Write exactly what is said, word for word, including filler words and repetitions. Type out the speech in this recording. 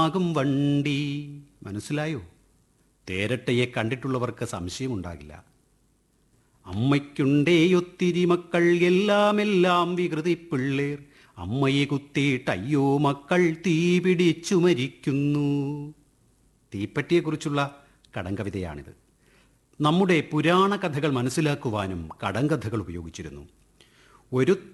ആകും വണ്ടി. മനസ്സിലായോ? തേരട്ടയെ കണ്ടിട്ടുള്ളവർക്ക് സംശയമുണ്ടാകില്ല. അമ്മയ്ക്കുണ്ടേ ഒത്തിരി മക്കൾ, എല്ലാം എല്ലാം വികൃതി പിള്ളേർ. അമ്മയെ കുത്തിയിട്ടയ്യോ മക്കൾ തീ പിടിച്ചു മരിക്കുന്നു. തീപ്പറ്റിയെക്കുറിച്ചുള്ള കടങ്കവിതയാണിത്. നമ്മുടെ പുരാണ കഥകൾ മനസ്സിലാക്കുവാനും കടങ്കഥകൾ ഉപയോഗിച്ചിരുന്നു. ഒരു